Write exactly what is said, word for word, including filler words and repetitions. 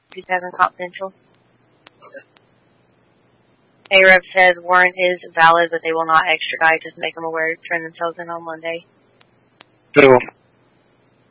two seven confidential. A-Rev says warrant is valid, but they will not extradite. Just make them aware to turn themselves in on Monday. Cool.